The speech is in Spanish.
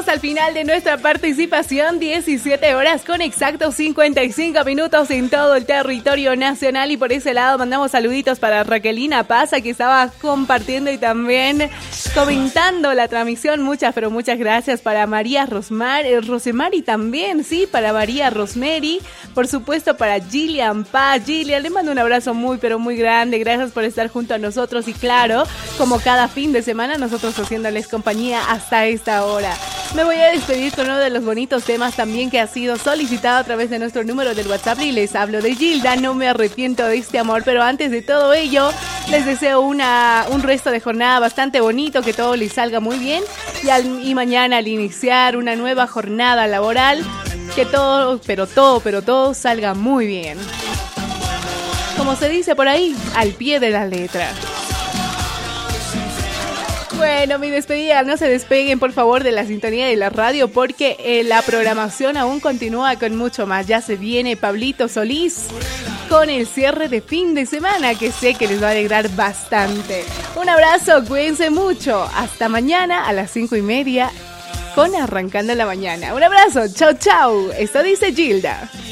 al final de nuestra participación, 17 horas con exactos 55 minutos en todo el territorio nacional, y por ese lado mandamos saluditos para Raquelina Paza, que estaba compartiendo y también comentando la transmisión. Muchas, pero muchas gracias para María Rosemary también, sí, para María Rosemary, por supuesto para Gillian Paz. Gillian, le mando un abrazo muy, pero muy grande, gracias por estar junto a nosotros y claro, como cada fin de semana, nosotros haciéndoles compañía hasta esta hora. Me voy a despedir con uno de los bonitos temas también que ha sido solicitado a través de nuestro número del WhatsApp, y les hablo de Gilda, No me arrepiento de este amor. Pero antes de todo ello, les deseo un resto de jornada bastante bonito, que todo les salga muy bien, y mañana al iniciar una nueva jornada laboral, que todo salga muy bien. Como se dice por ahí, al pie de la letra. Bueno, mi despedida, no se despeguen por favor de la sintonía de la radio, porque la programación aún continúa con mucho más. Ya se viene Pablito Solís con el cierre de fin de semana, que sé que les va a alegrar bastante. Un abrazo, cuídense mucho. Hasta mañana a las 5:30 con Arrancando la Mañana. Un abrazo, chau chau. Esto dice Gilda.